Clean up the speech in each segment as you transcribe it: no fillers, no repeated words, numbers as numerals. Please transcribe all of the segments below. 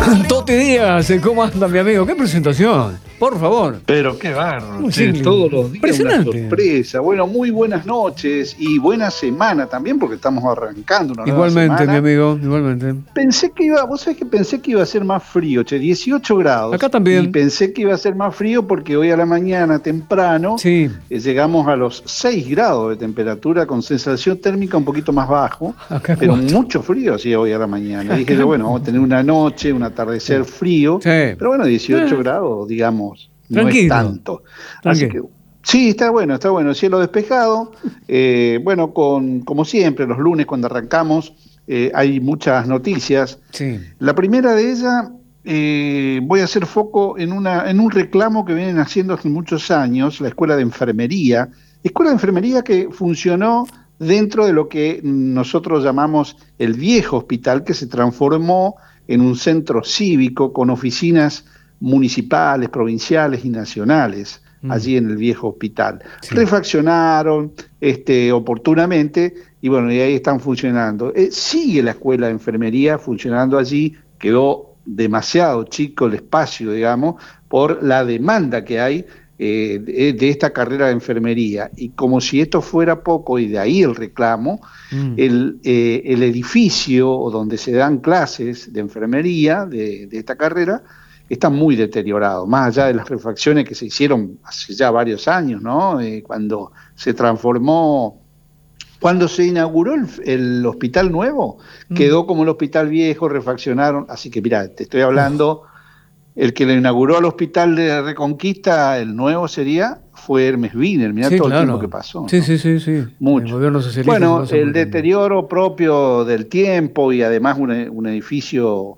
Toti Díaz, ¿cómo anda mi amigo? ¿Qué presentación? Por favor. Pero qué bárbaro, Sí, todos los días una impresionante. sorpresa. Bueno, muy buenas noches y buena semana también, porque estamos arrancando una nueva Igualmente, semana. mi amigo, igualmente. Vos sabés que pensé que iba a ser más frío, 18 grados. Acá también. Y pensé que iba a ser más frío porque hoy a la mañana temprano Sí. Llegamos a los 6 grados de temperatura con sensación térmica un poquito más bajo, Acá pero 4. mucho frío hacía hoy a la mañana. Acá Dije yo, bueno, vamos a tener una noche, un atardecer frío, Sí. pero bueno, 18 grados, digamos, no Tranquilo. es tanto. Así que sí, está bueno, cielo despejado. Bueno, como siempre, los lunes cuando arrancamos hay muchas noticias. Sí. La primera de ellas, voy a hacer foco en un reclamo que vienen haciendo hace muchos años, la Escuela de Enfermería que funcionó dentro de lo que nosotros llamamos el viejo hospital, que se transformó en un centro cívico con oficinas municipales, provinciales y nacionales, allí en el viejo hospital. Sí. Refaccionaron oportunamente y bueno, y ahí están funcionando. Sigue la Escuela de Enfermería funcionando allí, quedó demasiado chico el espacio, digamos, por la demanda que hay de esta carrera de enfermería. Y como si esto fuera poco, y de ahí el reclamo, el edificio donde se dan clases de enfermería de esta carrera está muy deteriorado, más allá de las refacciones que se hicieron hace ya varios años, ¿no? Cuando se transformó. Cuando se inauguró el hospital nuevo, quedó como el hospital viejo, refaccionaron, así que mirá, te estoy hablando, el que lo inauguró al hospital de Reconquista, el nuevo fue Hermes Wiener, mirá todo el tiempo que pasó. Sí, ¿no? sí. Mucho. El gobierno socialista. Bueno, el deterioro propio del tiempo y además un edificio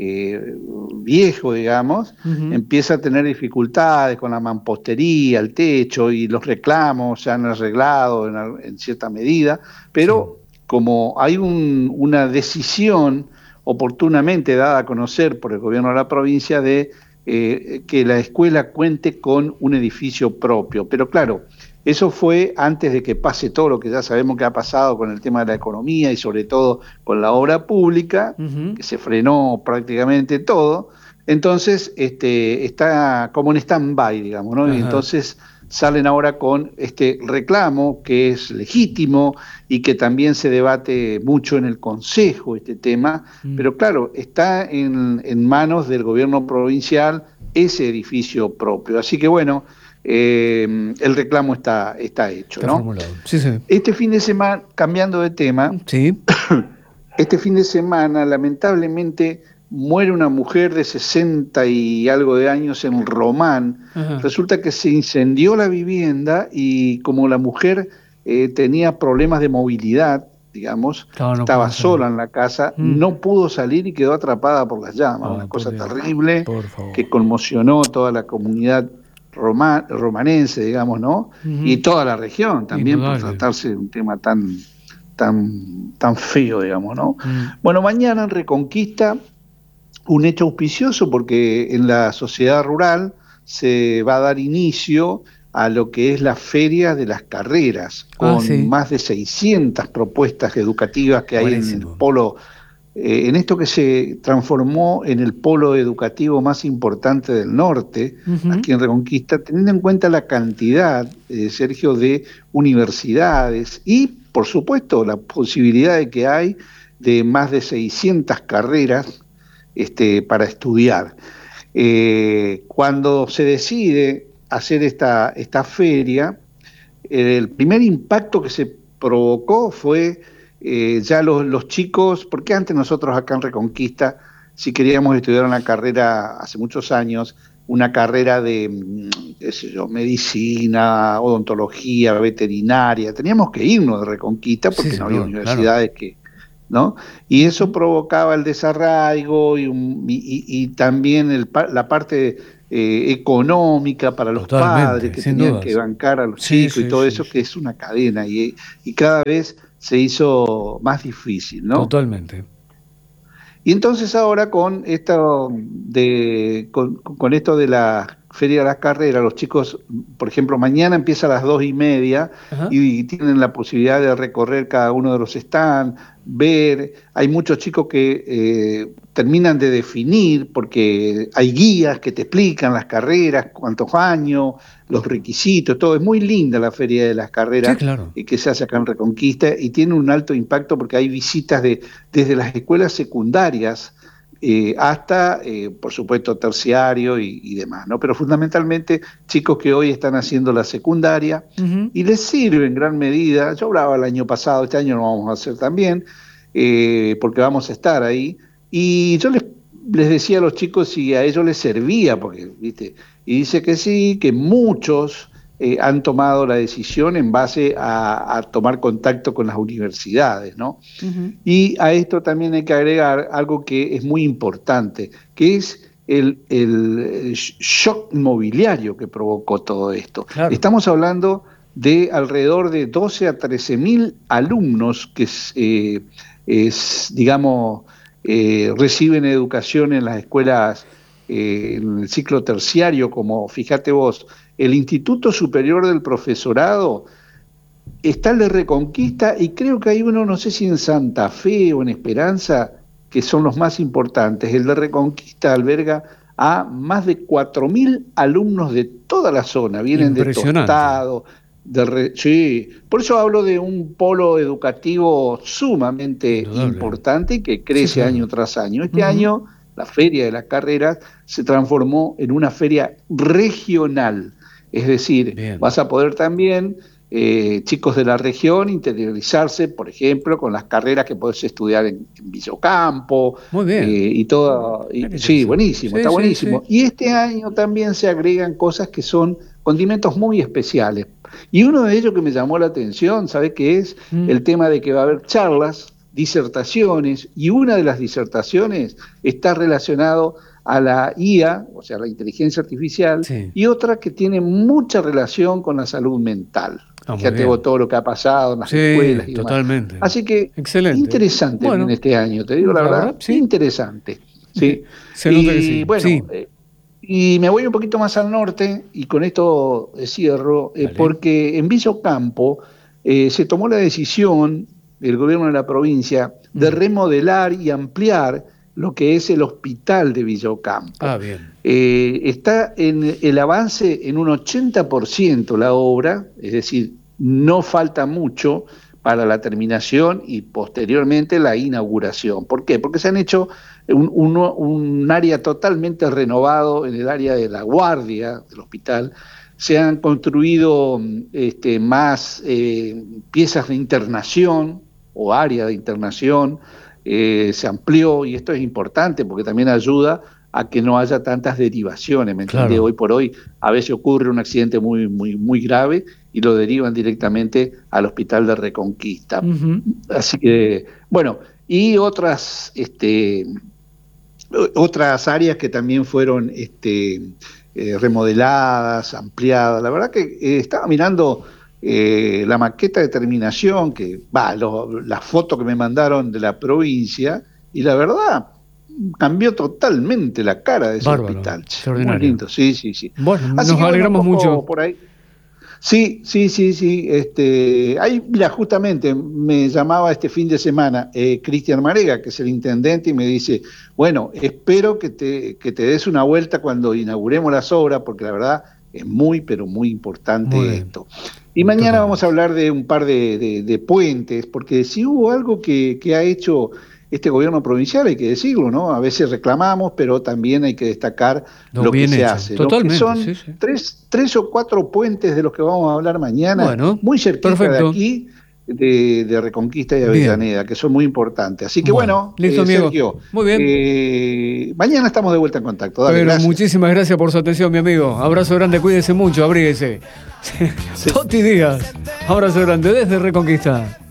viejo, digamos, empieza a tener dificultades con la mampostería, el techo y los reclamos se han arreglado en cierta medida, pero como hay una decisión oportunamente dada a conocer por el gobierno de la provincia de que la escuela cuente con un edificio propio, pero claro, eso fue antes de que pase todo lo que ya sabemos que ha pasado con el tema de la economía y sobre todo con la obra pública, que se frenó prácticamente todo. Entonces está como en stand-by, digamos, ¿no? Y entonces salen ahora con este reclamo que es legítimo y que también se debate mucho en el Consejo este tema, pero claro, está en manos del gobierno provincial ese edificio propio. Así que bueno, el reclamo está hecho, ¿no? Formulado. Sí. Este fin de semana, cambiando de tema, este fin de semana lamentablemente muere una mujer de 60 y algo de años en Román. Resulta que se incendió la vivienda y como la mujer tenía problemas de movilidad, digamos, estaba sola en la casa, no pudo salir y quedó atrapada por las llamas. Una cosa terrible que conmocionó toda la comunidad romanense, digamos, ¿no? Y toda la región también, por tratarse de un tema tan feo, digamos, ¿no? Bueno, mañana en Reconquista, un hecho auspicioso porque en la sociedad rural se va a dar inicio a lo que es la Feria de las Carreras, con más de 600 propuestas educativas que hay en el polo, en esto que se transformó en el polo educativo más importante del norte, aquí en Reconquista, teniendo en cuenta la cantidad, Sergio, de universidades y, por supuesto, la posibilidad de que hay de más de 600 carreras para estudiar. Cuando se decide hacer esta feria, el primer impacto que se provocó fue ya los chicos, porque antes nosotros acá en Reconquista, si queríamos estudiar una carrera hace muchos años, una carrera de, qué sé yo, medicina, odontología, veterinaria, teníamos que irnos de Reconquista porque no había universidades que, ¿no? Y eso provocaba el desarraigo y también la parte económica para los padres que tenían que bancar a los chicos y todo eso, que es una cadena y cada vez se hizo más difícil, ¿no? Totalmente. Y entonces ahora con esto de la Feria de las Carreras, los chicos, por ejemplo, mañana empieza a las 2:30 y tienen la posibilidad de recorrer cada uno de los stands, ver. Hay muchos chicos que terminan de definir, porque hay guías que te explican las carreras, cuántos años, los requisitos, todo. Es muy linda la Feria de las Carreras, sí, claro, que se hace acá en Reconquista, y tiene un alto impacto porque hay visitas desde las escuelas secundarias hasta, por supuesto, terciario y demás, ¿no? Pero fundamentalmente chicos que hoy están haciendo la secundaria y les sirve en gran medida. Yo hablaba el año pasado, este año lo vamos a hacer también, porque vamos a estar ahí, y yo les decía a los chicos si a ellos les servía, porque, ¿viste? Y dice que sí, que muchos han tomado la decisión en base a tomar contacto con las universidades, ¿no? Y a esto también hay que agregar algo que es muy importante, que es el shock inmobiliario que provocó todo esto. Claro. Estamos hablando de alrededor de 12 a 13.000 alumnos que digamos, reciben educación en las escuelas, en el ciclo terciario, como fíjate vos, el Instituto Superior del Profesorado está el de Reconquista, y creo que hay uno, no sé si en Santa Fe o en Esperanza, que son los más importantes. El de Reconquista alberga a más de 4.000 alumnos de toda la zona, vienen de Tostado, sí, por eso hablo de un polo educativo sumamente importante y que crece año tras año. Este año la Feria de las Carreras se transformó en una feria regional, es decir, vas a poder también, chicos de la región, interiorizarse, por ejemplo, con las carreras que podés estudiar en Villocampo. Muy bien. Y todo. Sí, buenísimo, está buenísimo. Sí. Y este año también se agregan cosas que son condimentos muy especiales. Y uno de ellos que me llamó la atención, ¿sabés qué es? El tema de que va a haber charlas, disertaciones, y una de las disertaciones está relacionado a la IA, o sea, la inteligencia artificial, y otra que tiene mucha relación con la salud mental. Fíjate vos todo lo que ha pasado en las escuelas y demás. Totalmente. Así que, excelente, interesante en este año, te digo la verdad, interesante. Sí. Se nota que sí. Bueno, y me voy un poquito más al norte, y con esto cierro, porque en Villocampo se tomó la decisión, el gobierno de la provincia, de remodelar y ampliar lo que es el hospital de Villocampo. Bien. Está en el avance en un 80% la obra, es decir, no falta mucho para la terminación y posteriormente la inauguración. ¿Por qué? Porque se han hecho un área totalmente renovado en el área de la guardia del hospital. Se han construido más piezas de internación o área de internación, se amplió, y esto es importante porque también ayuda a que no haya tantas derivaciones, ¿me entiendes? Claro. Hoy por hoy a veces ocurre un accidente muy grave y lo derivan directamente al hospital de Reconquista. Así que, bueno, y otras áreas que también fueron remodeladas, ampliadas. La verdad que estaba mirando la maqueta de terminación, la foto que me mandaron de la provincia, y la verdad cambió totalmente la cara de ese hospital. Muy lindo, sí. Bueno, así nos alegramos mucho. Por ahí. Sí. Ahí, mira, justamente me llamaba este fin de semana Cristian Marega, que es el intendente, y me dice, bueno, espero que te des una vuelta cuando inauguremos las obras, porque la verdad es pero muy importante esto. Y mañana vamos a hablar de un par de puentes, porque si hubo algo que ha hecho este gobierno provincial, hay que decirlo, ¿no? A veces reclamamos, pero también hay que destacar lo que se hace. Totalmente, lo que son tres o cuatro puentes de los que vamos a hablar mañana, muy cerquita de aquí, de Reconquista y Avellaneda, que son muy importantes. Así que listo, Sergio, muy bien. Mañana estamos de vuelta en contacto. Dale, pero gracias. Muchísimas gracias por su atención, mi amigo. Abrazo grande, cuídese mucho, abríguese. Toti Díaz, abrazo grande desde Reconquista.